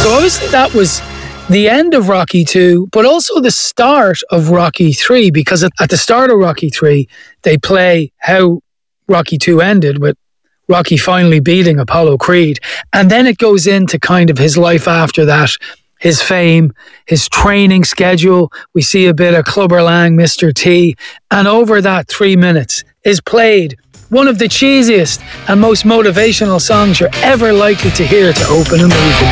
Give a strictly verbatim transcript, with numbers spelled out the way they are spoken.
So obviously that was the end of Rocky two, but also the start of Rocky three, because at the start of Rocky three, they play how Rocky two ended with Rocky finally beating Apollo Creed. And then it goes into kind of his life after that, his fame, his training schedule. We see a bit of Clubber Lang, Mister T. And over that three minutes is played one of the cheesiest and most motivational songs you're ever likely to hear to open a movie.